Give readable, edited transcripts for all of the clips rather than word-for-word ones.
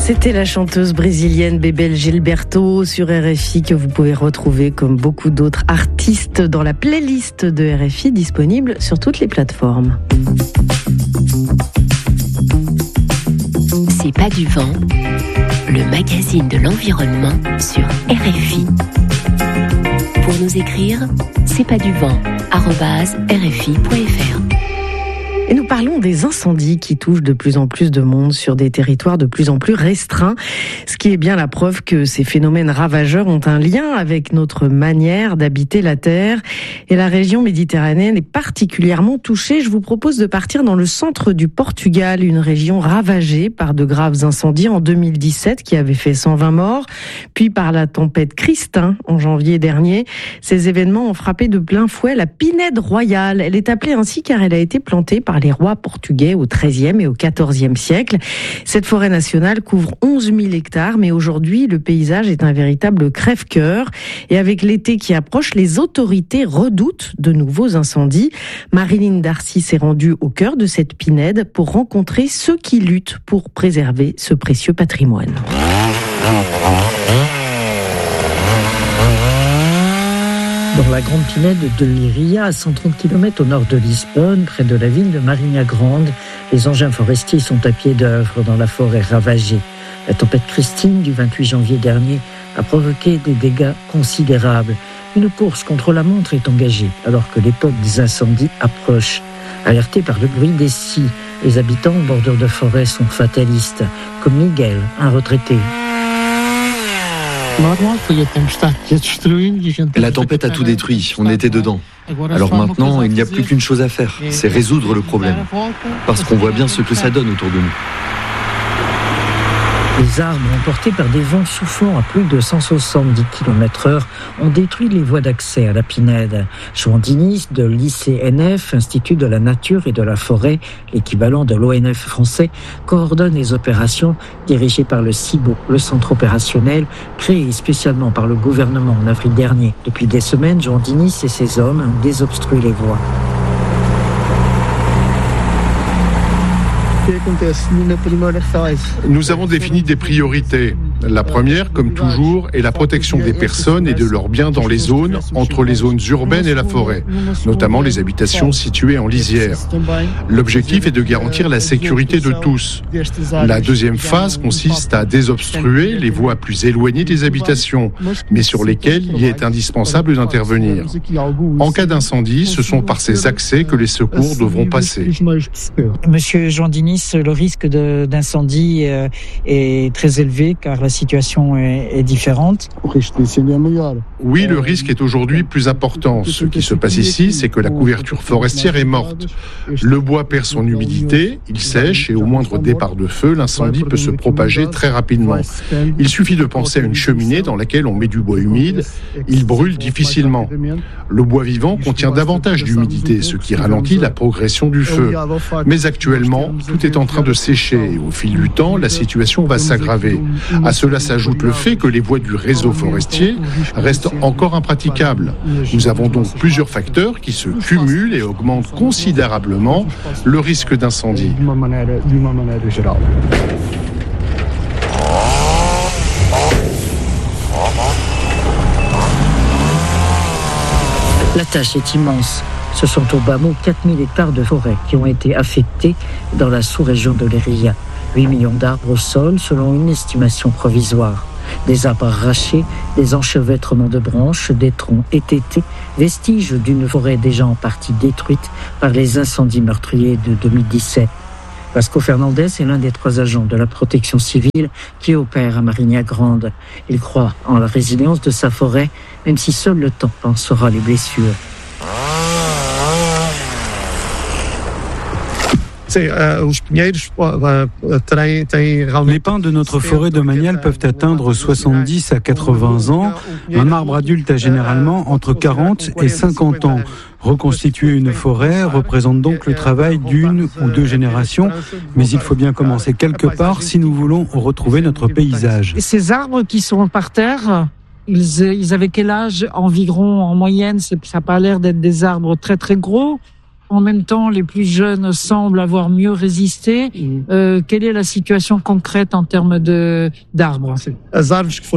C'était la chanteuse brésilienne Bebel Gilberto sur RFI que vous pouvez retrouver comme beaucoup d'autres artistes dans la playlist de RFI disponible sur toutes les plateformes. C'est pas du vent, le magazine de l'environnement sur RFI. Pour nous écrire, c'est pas du vent@rfi.fr. Et nous parlons des incendies qui touchent de plus en plus de monde sur des territoires de plus en plus restreints, ce qui est bien la preuve que ces phénomènes ravageurs ont un lien avec notre manière d'habiter la Terre. Et la région méditerranéenne est particulièrement touchée. Je vous propose de partir dans le centre du Portugal, une région ravagée par de graves incendies en 2017 qui avait fait 120 morts, puis par la tempête Christin en janvier dernier. Ces événements ont frappé de plein fouet la pinède royale. Elle est appelée ainsi car elle a été plantée par les rois portugais au XIIIe et au XIVe siècle. Cette forêt nationale couvre 11 000 hectares, mais aujourd'hui, le paysage est un véritable crève-cœur. Et avec l'été qui approche, les autorités redoutent de nouveaux incendies. Marilyn Darcy s'est rendue au cœur de cette pinède pour rencontrer ceux qui luttent pour préserver ce précieux patrimoine. Dans la grande pinède de Leiria, à 130 km au nord de Lisbonne, près de la ville de Marinha Grande, les engins forestiers sont à pied d'œuvre dans la forêt ravagée. La tempête Christine du 28 janvier dernier a provoqué des dégâts considérables. Une course contre la montre est engagée alors que l'époque des incendies approche. Alertés par le bruit des scies, les habitants en bordure de forêt sont fatalistes, comme Miguel, un retraité. La tempête a tout détruit, on était dedans. Alors maintenant, il n'y a plus qu'une chose à faire, c'est résoudre le problème. Parce qu'on voit bien ce que ça donne autour de nous. Les arbres emportés par des vents soufflant à plus de 170 km/h ont détruit les voies d'accès à la pinède. Joan Diniz de l'ICNF, Institut de la Nature et de la Forêt, l'équivalent de l'ONF français, coordonne les opérations dirigées par le CIBO, le centre opérationnel, créé spécialement par le gouvernement en avril dernier. Depuis des semaines, Joan Diniz et ses hommes ont désobstrué les voies. Nous avons défini des priorités. La première, comme toujours, est la protection des personnes et de leurs biens dans les zones, entre les zones urbaines et la forêt, notamment les habitations situées en lisière. L'objectif est de garantir la sécurité de tous. La deuxième phase consiste à désobstruer les voies plus éloignées des habitations, mais sur lesquelles il est indispensable d'intervenir. En cas d'incendie, ce sont par ces accès que les secours devront passer. Monsieur Joan Diniz, le risque d'incendie est très élevé car la situation est différente. Oui, le risque est aujourd'hui plus important. Ce qui se passe ici, c'est que la couverture forestière est morte. Le bois perd son humidité, il sèche et au moindre départ de feu, l'incendie peut se propager très rapidement. Il suffit de penser à une cheminée dans laquelle on met du bois humide. Il brûle difficilement. Le bois vivant contient davantage d'humidité, ce qui ralentit la progression du feu. Mais actuellement, tout est en train de sécher et au fil du temps, la situation va s'aggraver. À cela s'ajoute le fait que les voies du réseau forestier restent encore impraticables. Nous avons donc plusieurs facteurs qui se cumulent et augmentent considérablement le risque d'incendie. La tâche est immense. Ce sont au bas mot 4000 hectares de forêt qui ont été affectés dans la sous-région de Leiria. 8 millions d'arbres au sol selon une estimation provisoire. Des arbres arrachés, des enchevêtrements de branches, des troncs étêtés, vestiges d'une forêt déjà en partie détruite par les incendies meurtriers de 2017. Vasco Fernandez est l'un des 3 agents de la protection civile qui opère à Marinha Grande. Il croit en la résilience de sa forêt, même si seul le temps pansera les blessures. Les pins de notre forêt domaniale peuvent atteindre 70 à 80 ans. Un arbre adulte a généralement entre 40 et 50 ans. Reconstituer une forêt représente donc le travail d'une ou 2 générations, mais il faut bien commencer quelque part si nous voulons retrouver notre paysage. Et ces arbres qui sont par terre, ils avaient quel âge environ en moyenne? Ça n'a pas l'air d'être des arbres très très gros. en même temps, les plus jeunes semblent avoir mieux résisté. Quelle est la situation concrète en termes d'arbres? Les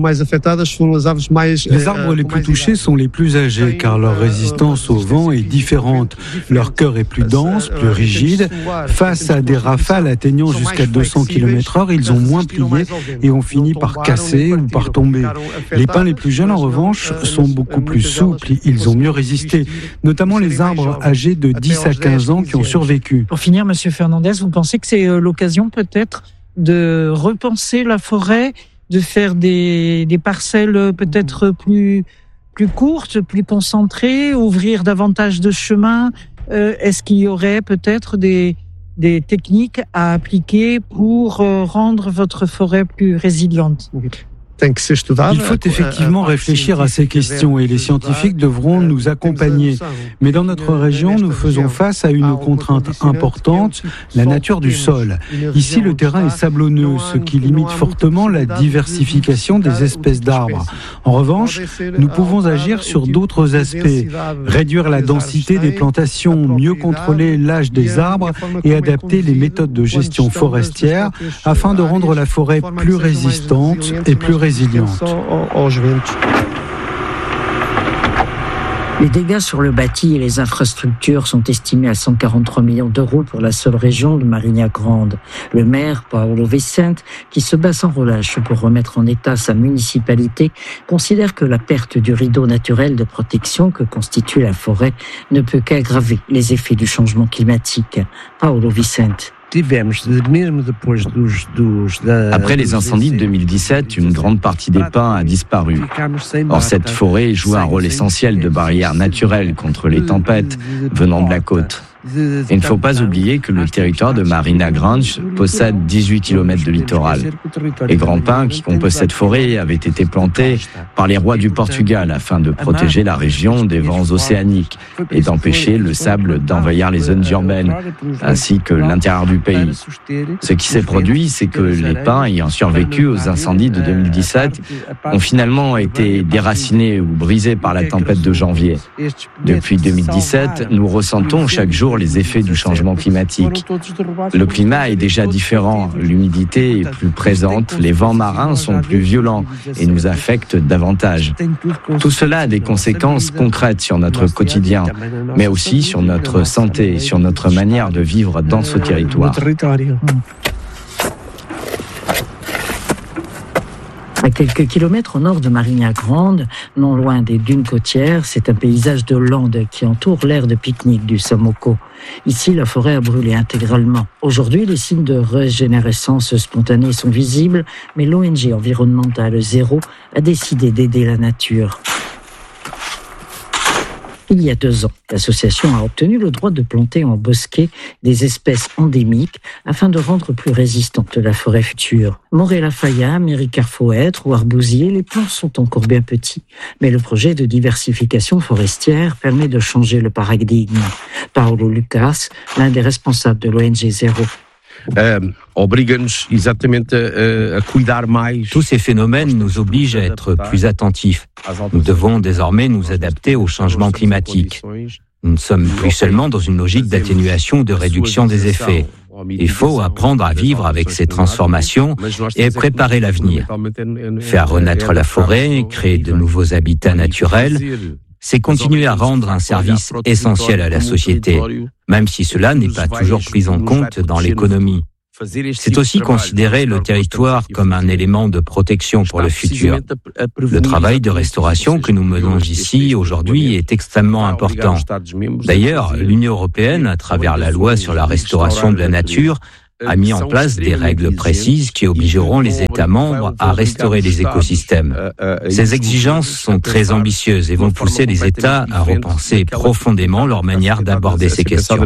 arbres les plus touchés sont les plus âgés, car leur résistance au vent est différente. Leur cœur est plus dense, plus rigide. Face à des rafales atteignant jusqu'à 200 km/h, ils ont moins plié et ont fini par casser ou par tomber. Les pins les plus jeunes, en revanche, sont beaucoup plus souples. Ils ont mieux résisté, notamment les arbres âgés de 10 à 15 ans qui ont survécu. Pour finir, Monsieur Fernandez, vous pensez que c'est l'occasion peut-être de repenser la forêt, de faire des parcelles peut-être plus courtes, plus concentrées, ouvrir davantage de chemins? Est-ce qu'il y aurait peut-être des techniques à appliquer pour rendre votre forêt plus résiliente? Il faut effectivement réfléchir à ces questions et les scientifiques devront nous accompagner. Mais dans notre région, nous faisons face à une contrainte importante, la nature du sol. Ici, le terrain est sablonneux, ce qui limite fortement la diversification des espèces d'arbres. En revanche, nous pouvons agir sur d'autres aspects, réduire la densité des plantations, mieux contrôler l'âge des arbres et adapter les méthodes de gestion forestière afin de rendre la forêt plus résistante et plus résiliente. Les dégâts sur le bâti et les infrastructures sont estimés à 143 millions d'euros pour la seule région de Marinha Grande. Le maire, Paulo Vicente, qui se bat sans relâche pour remettre en état sa municipalité, considère que la perte du rideau naturel de protection que constitue la forêt ne peut qu'aggraver les effets du changement climatique. Paulo Vicente. Après les incendies de 2017, une grande partie des pins a disparu. Or, cette forêt joue un rôle essentiel de barrière naturelle contre les tempêtes venant de la côte. Il ne faut pas oublier que le territoire de Marinha Grande possède 18 km de littoral. Les grands pins qui composent cette forêt avaient été plantés par les rois du Portugal afin de protéger la région des vents océaniques et d'empêcher le sable d'envahir les zones urbaines, ainsi que l'intérieur du pays. Ce qui s'est produit, c'est que les pins ayant survécu aux incendies de 2017 ont finalement été déracinés ou brisés par la tempête de janvier. Depuis 2017, nous ressentons chaque jour les effets du changement climatique. Le climat est déjà différent, l'humidité est plus présente, les vents marins sont plus violents et nous affectent davantage. Tout cela a des conséquences concrètes sur notre quotidien, mais aussi sur notre santé et sur notre manière de vivre dans ce territoire. À quelques kilomètres au nord de Marinha Grande, non loin des dunes côtières, c'est un paysage de landes qui entoure l'aire de pique-nique du Samoko. Ici, la forêt a brûlé intégralement. Aujourd'hui, les signes de régénérescence spontanée sont visibles, mais l'ONG environnementale Zéro a décidé d'aider la nature. Il y a 2 ans, l'association a obtenu le droit de planter en bosquet des espèces endémiques afin de rendre plus résistante la forêt future. Morella Faya, méricarfoètre ou arbousier, les plants sont encore bien petits, mais le projet de diversification forestière permet de changer le paradigme. Paulo Lucas, l'un des responsables de l'ONG Zéro. Tous ces phénomènes nous obligent à être plus attentifs. Nous devons désormais nous adapter au changement climatique. Nous ne sommes plus seulement dans une logique d'atténuation ou de réduction des effets. Il faut apprendre à vivre avec ces transformations et préparer l'avenir. Faire renaître la forêt, créer de nouveaux habitats naturels, c'est continuer à rendre un service essentiel à la société, même si cela n'est pas toujours pris en compte dans l'économie. C'est aussi considérer le territoire comme un élément de protection pour le futur. Le travail de restauration que nous menons ici aujourd'hui est extrêmement important. D'ailleurs, l'Union européenne, à travers la loi sur la restauration de la nature, a mis en place des règles précises qui obligeront les États membres à restaurer les écosystèmes. Ces exigences sont très ambitieuses et vont pousser les États à repenser profondément leur manière d'aborder ces questions.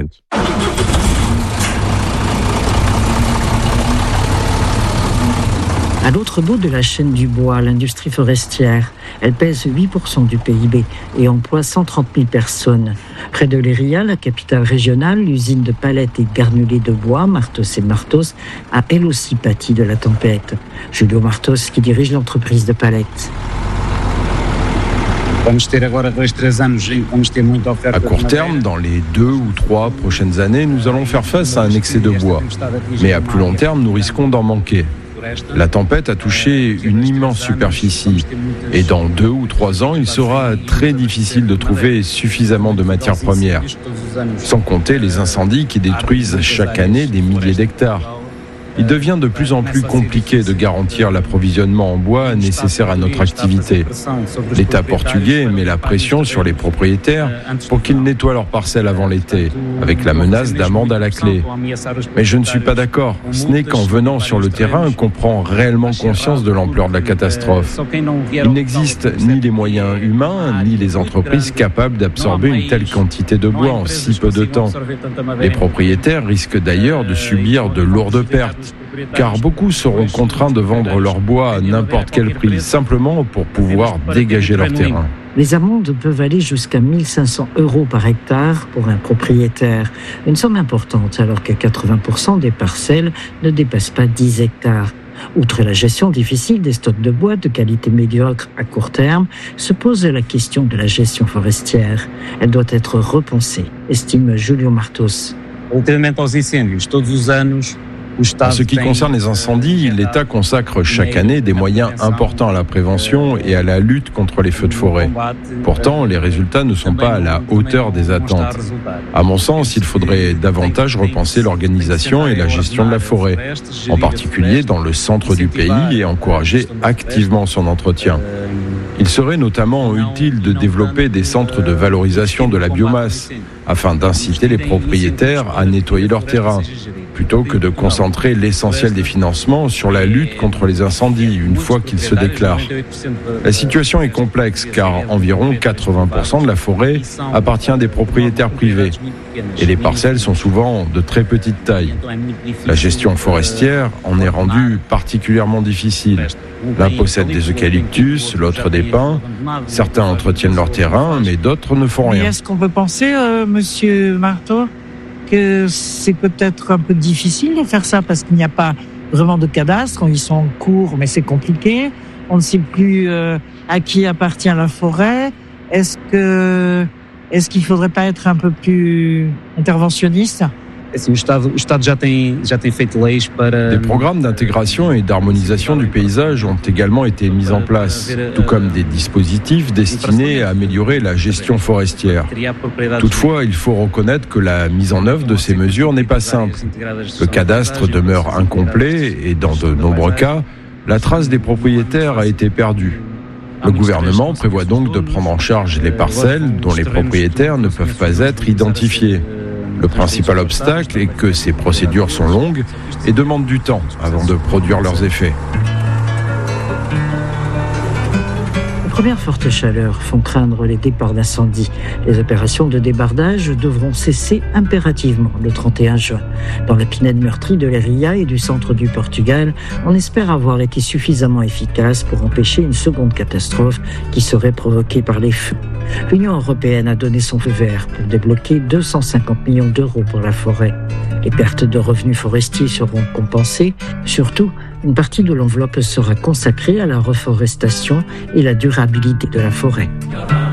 À l'autre bout de la chaîne du bois, l'industrie forestière, elle pèse 8% du PIB et emploie 130 000 personnes. Près de Leiria, la capitale régionale, l'usine de palettes et de granulés de bois, Martos et Martos, a elle aussi pâti de la tempête. Julio Martos, qui dirige l'entreprise de palettes. À court terme, dans les 2 ou 3 prochaines années, nous allons faire face à un excès de bois. Mais à plus long terme, nous risquons d'en manquer. La tempête a touché une immense superficie et dans 2 ou 3 ans, il sera très difficile de trouver suffisamment de matières premières, sans compter les incendies qui détruisent chaque année des milliers d'hectares. Il devient de plus en plus compliqué de garantir l'approvisionnement en bois nécessaire à notre activité. L'État portugais met la pression sur les propriétaires pour qu'ils nettoient leurs parcelles avant l'été, avec la menace d'amende à la clé. Mais je ne suis pas d'accord. Ce n'est qu'en venant sur le terrain qu'on prend réellement conscience de l'ampleur de la catastrophe. Il n'existe ni les moyens humains, ni les entreprises capables d'absorber une telle quantité de bois en si peu de temps. Les propriétaires risquent d'ailleurs de subir de lourdes pertes, car beaucoup seront contraints de vendre leur bois à n'importe quel prix, simplement pour pouvoir dégager leur terrain. Les amendes peuvent aller jusqu'à 1 500 € par hectare pour un propriétaire. Une somme importante, alors que 80% des parcelles ne dépassent pas 10 hectares. Outre la gestion difficile des stocks de bois de qualité médiocre à court terme, se pose la question de la gestion forestière. Elle doit être repensée, estime Julio Martos. En ce qui concerne les incendies, l'État consacre chaque année des moyens importants à la prévention et à la lutte contre les feux de forêt. Pourtant, les résultats ne sont pas à la hauteur des attentes. À mon sens, il faudrait davantage repenser l'organisation et la gestion de la forêt, en particulier dans le centre du pays, et encourager activement son entretien. Il serait notamment utile de développer des centres de valorisation de la biomasse, afin d'inciter les propriétaires à nettoyer leur terrain, plutôt que de concentrer l'essentiel des financements sur la lutte contre les incendies une fois qu'ils se déclarent. La situation est complexe car environ 80% de la forêt appartient à des propriétaires privés et les parcelles sont souvent de très petite taille. La gestion forestière en est rendue particulièrement difficile. L'un possède des eucalyptus, l'autre des pins. Certains entretiennent leur terrain, mais d'autres ne font rien. Mais est-ce qu'on peut penser, Monsieur Marteau, que c'est peut-être un peu difficile de faire ça parce qu'il n'y a pas vraiment de cadastre, ils sont en cours, mais c'est compliqué. On ne sait plus à qui appartient la forêt. Est-ce qu'il faudrait pas être un peu plus interventionniste? Des programmes d'intégration et d'harmonisation du paysage ont également été mis en place, tout comme des dispositifs destinés à améliorer la gestion forestière. Toutefois, il faut reconnaître que la mise en œuvre de ces mesures n'est pas simple. Le cadastre demeure incomplet et dans de nombreux cas, la trace des propriétaires a été perdue. Le gouvernement prévoit donc de prendre en charge les parcelles dont les propriétaires ne peuvent pas être identifiés. Le principal obstacle est que ces procédures sont longues et demandent du temps avant de produire leurs effets. Les premières fortes chaleurs font craindre les départs d'incendie. Les opérations de débardage devront cesser impérativement le 31 juin. Dans la pinède meurtrie de Leiria et du centre du Portugal, on espère avoir été suffisamment efficace pour empêcher une seconde catastrophe qui serait provoquée par les feux. L'Union européenne a donné son feu vert pour débloquer 250 millions d'euros pour la forêt. Les pertes de revenus forestiers seront compensées. Surtout, une partie de l'enveloppe sera consacrée à la reforestation et la durabilité de la forêt.